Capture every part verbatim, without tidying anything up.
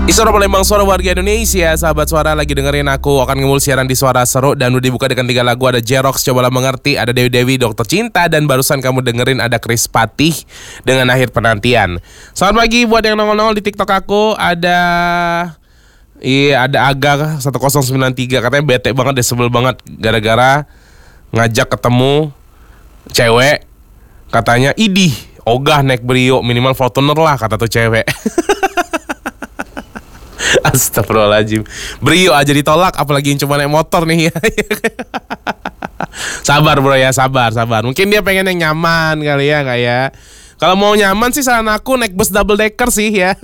Suara Palembang, suara warga Indonesia. Sahabat suara lagi dengerin aku akan ngemul siaran di Suara Seru. Dan udah dibuka dengan tiga lagu. Ada Jerox, Cobalah Mengerti, ada Dewi Dewi, Dokter Cinta. Dan barusan kamu dengerin ada Chris Patih dengan Akhir Penantian. Selamat pagi buat yang nongol-nongol di TikTok aku. Ada Iya ada Aga satu nol sembilan tiga. Katanya bete banget deh, sebel banget gara-gara ngajak ketemu cewek. Katanya idih ogah naik Brio, minimal Fortuner lah kata tuh cewek. Astagfirullahaladzim, Brio aja ditolak, apalagi yang cuma naik motor nih ya. Sabar bro ya, sabar, sabar. Mungkin dia pengen yang nyaman kali ya, nggak ya. Kalau mau nyaman sih saran aku naik bus double decker sih ya.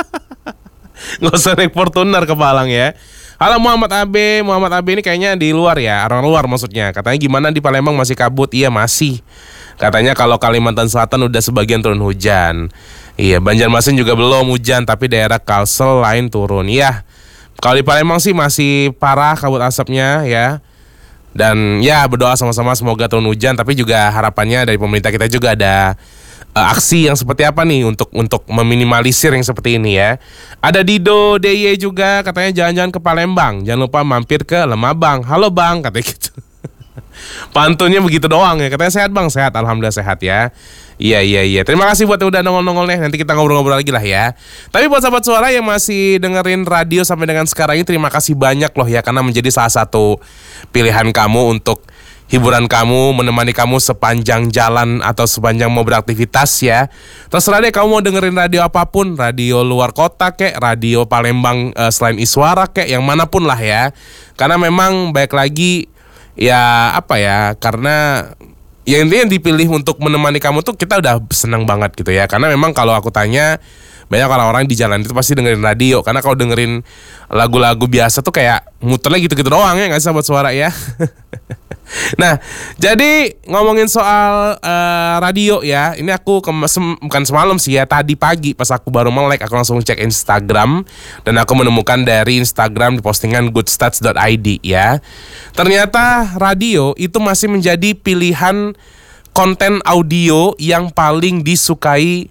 Nggak usah naik Fortuner ke Malang ya. Halo Muhammad Abe, Muhammad Abe ini kayaknya di luar ya, orang luar maksudnya. Katanya gimana di Palembang masih kabut? Iya masih. Katanya kalau Kalimantan Selatan udah sebagian turun hujan. Iya, Banjarmasin juga belum hujan, tapi daerah Kalsel lain turun. Iya, kalau di Palembang sih masih parah kabut asapnya ya. Dan ya berdoa sama-sama semoga turun hujan. Tapi juga harapannya dari pemerintah kita juga ada uh, aksi yang seperti apa nih untuk untuk meminimalisir yang seperti ini ya. Ada Dido D Y juga katanya jalan-jalan ke Palembang, jangan lupa mampir ke Lemabang. Halo Bang, katanya gitu. Pantunnya begitu doang ya. Katanya sehat Bang, sehat, alhamdulillah sehat ya. Iya iya iya. Terima kasih buat yang udah nongol-nongol nih. Nanti kita ngobrol-ngobrol lagi lah ya. Tapi buat sahabat suara yang masih dengerin radio sampai dengan sekarang ini, terima kasih banyak loh ya, karena menjadi salah satu pilihan kamu untuk hiburan kamu, menemani kamu sepanjang jalan atau sepanjang mau beraktivitas ya. Terserah deh kamu mau dengerin radio apapun, radio luar kota kek, radio Palembang eh, selain Iswara kek, yang manapun lah ya. Karena memang baik lagi ya apa ya, karena ya intinya yang dipilih untuk menemani kamu tuh kita udah senang banget gitu ya. Karena memang kalau aku tanya, banyak orang-orang di jalan itu pasti dengerin radio. Karena kalau dengerin lagu-lagu biasa tuh kayak muternya gitu-gitu doang ya, gak sih sahabat suara ya. Nah, jadi ngomongin soal uh, radio ya. Ini aku ke, sem, bukan semalam sih ya, tadi pagi pas aku baru melek, aku langsung cek Instagram. Dan aku menemukan dari Instagram di postingan goodstats dot i d ya. Ternyata radio itu masih menjadi pilihan konten audio yang paling disukai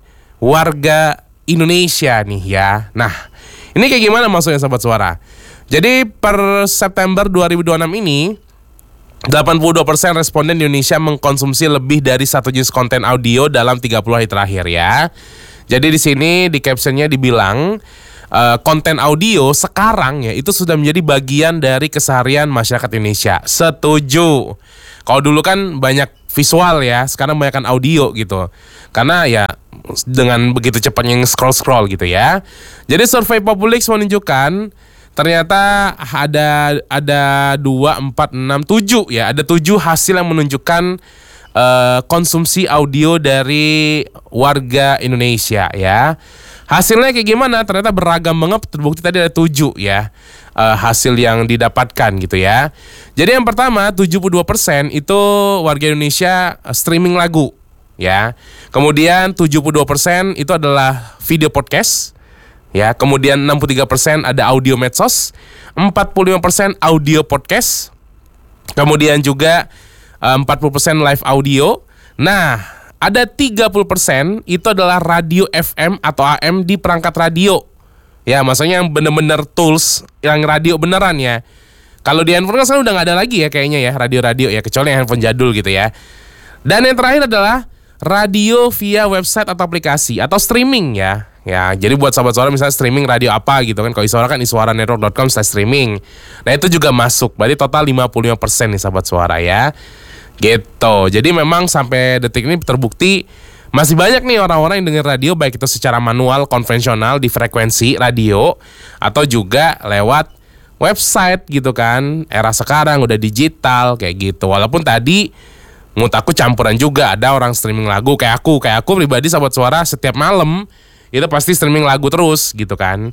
warga Indonesia nih ya. Nah, ini kayak gimana maksudnya sahabat suara? Jadi per September dua ribu dua puluh enam ini, delapan puluh dua persen responden di Indonesia mengkonsumsi lebih dari satu jenis konten audio dalam tiga puluh hari terakhir ya. Jadi di sini di captionnya dibilang uh, konten audio sekarang ya itu sudah menjadi bagian dari keseharian masyarakat Indonesia. Setuju. Kalau dulu kan banyak visual ya, sekarang banyak kan audio gitu. Karena ya dengan begitu cepatnya scroll-scroll gitu ya. Jadi survei Populix menunjukkan ternyata ada ada dua, empat, enam, tujuh ya, ada tujuh hasil yang menunjukkan uh, konsumsi audio dari warga Indonesia ya. Hasilnya kayak gimana? Ternyata beragam banget, terbukti tadi ada tujuh ya uh, hasil yang didapatkan gitu ya. Jadi yang pertama, tujuh puluh dua persen itu warga Indonesia streaming lagu ya. Kemudian tujuh puluh dua persen itu adalah video podcast. Ya, kemudian enam puluh tiga persen ada audio medsos, empat puluh lima persen audio podcast, kemudian juga empat puluh persen live audio. Nah, ada tiga puluh persen itu adalah radio F M atau A M di perangkat radio. Ya, maksudnya yang bener-bener tools, yang radio beneran ya. Kalau di handphone kan sekarang udah gak ada lagi ya kayaknya ya, radio-radio ya, kecuali yang handphone jadul gitu ya. Dan yang terakhir adalah radio via website atau aplikasi atau streaming ya. Ya, jadi buat sahabat suara misalnya streaming radio apa gitu kan. Kalau Iswara kan iswara network dot com slash streaming. Nah, itu juga masuk. Berarti total lima puluh lima persen nih sahabat suara ya. Gitu. Jadi memang sampai detik ini terbukti masih banyak nih orang-orang yang denger radio, baik itu secara manual konvensional di frekuensi radio atau juga lewat website gitu kan. Era sekarang udah digital kayak gitu. Walaupun tadi menurut aku campuran juga, ada orang streaming lagu kayak aku, kayak aku pribadi sahabat suara setiap malam itu pasti streaming lagu terus gitu kan.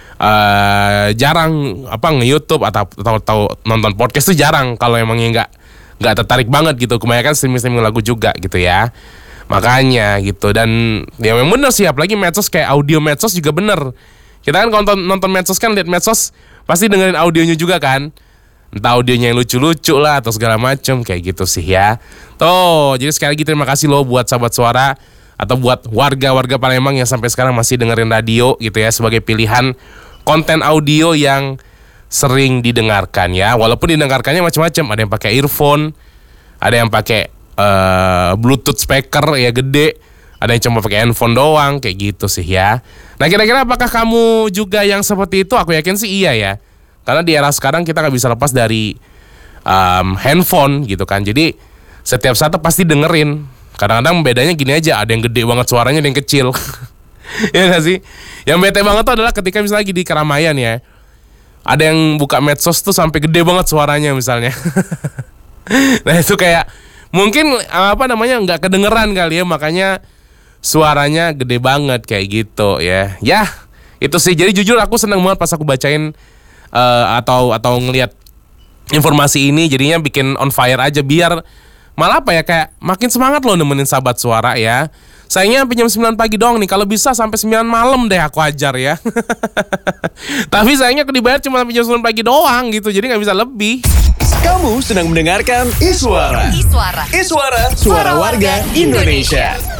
Uh, jarang apa nge-YouTube atau, atau atau nonton podcast tuh jarang kalau emangnya nggak nggak tertarik banget gitu. Kebanyakan streaming streaming lagu juga gitu ya. Makanya gitu. Dan ya memang bener sih, apalagi medsos kayak audio medsos juga bener. Kita kan nonton nonton medsos kan, lihat medsos pasti dengerin audionya juga kan. Entah audionya yang lucu-lucu lah atau segala macem kayak gitu sih ya. Tuh, jadi sekali lagi terima kasih loh buat sahabat suara atau buat warga-warga Palembang yang sampai sekarang masih dengerin radio gitu ya sebagai pilihan konten audio yang sering didengarkan ya. Walaupun didengarkannya macam-macam, ada yang pakai earphone, ada yang pakai uh, Bluetooth speaker ya gede, ada yang cuma pakai handphone doang, kayak gitu sih ya. Nah kira-kira apakah kamu juga yang seperti itu? Aku yakin sih iya ya. Karena di era sekarang kita gak bisa lepas dari um, handphone gitu kan. Jadi setiap saat pasti dengerin. Kadang-kadang bedanya gini aja, ada yang gede banget suaranya, ada yang kecil. Ya gak sih? Yang bete banget tuh adalah ketika misalnya lagi di keramaian ya, ada yang buka medsos tuh sampai gede banget suaranya misalnya. Nah itu kayak mungkin apa namanya nggak kedengeran kali ya, makanya suaranya gede banget kayak gitu ya. Ya itu sih. Jadi jujur aku seneng banget pas aku bacain uh, atau atau ngelihat informasi ini, jadinya bikin on fire aja, biar malah apa ya, kayak makin semangat loh nemenin sahabat suara ya. Sayangnya sampai jam sembilan pagi doang nih. Kalau bisa sampai sembilan malam deh aku ajar ya. Tapi sayangnya aku dibayar cuma sampai jam sembilan pagi doang gitu. Jadi gak bisa lebih. Kamu sedang mendengarkan Iswara. Iswara. Iswara, suara warga Indonesia.